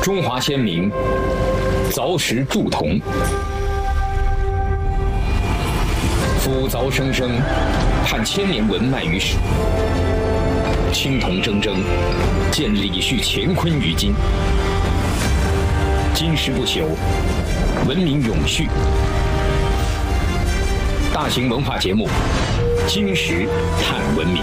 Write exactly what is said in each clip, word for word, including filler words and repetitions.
中华先民凿石铸铜，夫凿生生，盼千年文脉于史。青铜铮铮，见李旭乾坤于今。金石不朽，文明永续。大型文化节目《金石探文明》，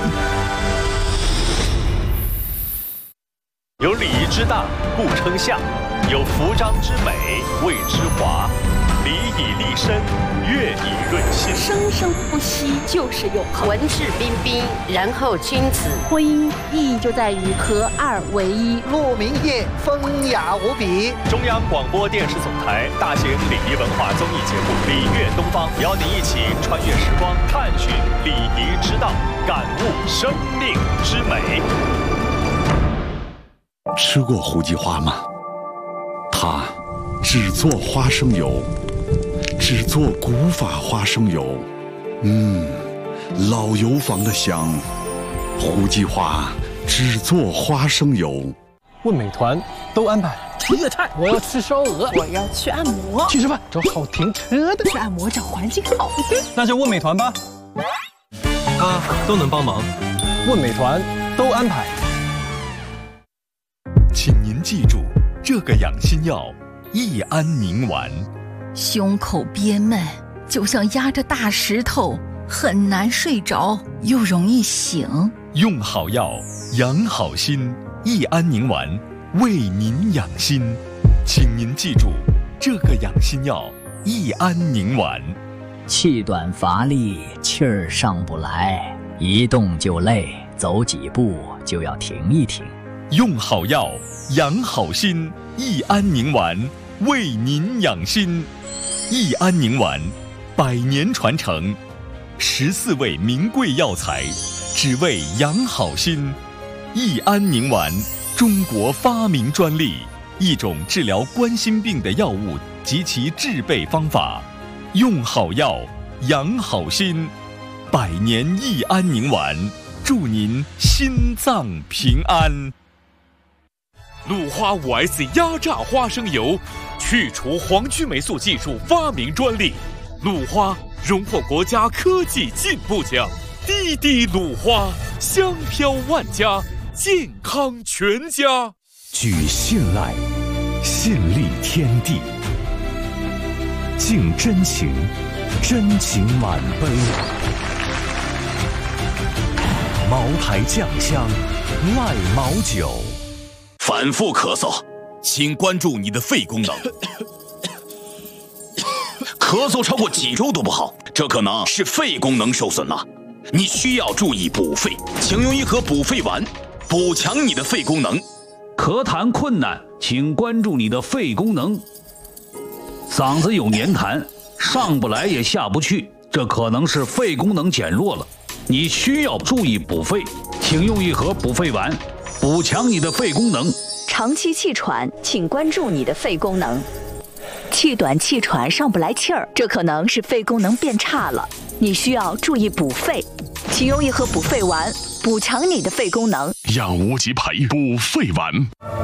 有礼仪之大，故称象；有服章之美，谓之华。礼以立身，乐以润心。 生生不息就是永恒。 文质彬彬，然后君子。 婚姻意义就在于合二为一。 鹿鸣夜，风雅无比。 中央广播电视总台大型礼仪文化综艺节目《礼乐东方》，邀您一起穿越时光，探寻礼仪之道，感悟生命之美。 吃过胡姬花吗？它只做花生油，只做古法花生油。嗯，老油坊的香。胡姬花只做花生油。 问美团都安排。 粤菜， 我要吃烧鹅， 我要去按摩， 去吃饭，找好停车的， 去按摩找环境好的。 那就问美团吧，他都能帮忙。问美团都安排。 请您记住这个养心药：益安宁丸。 胸口憋闷，就像压着大石头，很难睡着，又容易醒。 用好药，养好心。益安宁丸为您养心，请您记住这个养心药：益安宁丸。 气短乏力，气儿上不来，一动就累，走几步就要停一停。 用好药，养好心。益安宁丸为您养心。益安宁丸，百年传承，十四味名贵药材，只为养好心。益安宁丸，中国发明专利，一种治疗冠心病的药物及其制备方法。用好药，养好心。百年益安宁丸，祝您心脏平安。 鲁花 五 S 压榨花生油，去除黄曲霉素技术发明专利。鲁花荣获国家科技进步奖。滴滴鲁花，香飘万家，健康全家。 举信赖，信立天地。敬真情，真情满杯。茅台酱香，赖茅酒。 反复咳嗽，请关注你的肺功能。咳嗽超过几周都不好，这可能是肺功能受损了。你需要注意补肺，请用一盒补肺丸，补强你的肺功能。 咳痰困难，请关注你的肺功能。嗓子有黏痰，上不来也下不去，这可能是肺功能减弱了。你需要注意补肺，请用一盒补肺丸，补强你的肺功能。 长期气喘，请关注你的肺功能。气短气喘上不来气儿，这可能是肺功能变差了，你需要注意补肺，请用一盒补肺丸，补强你的肺功能。 养无极培补肺丸。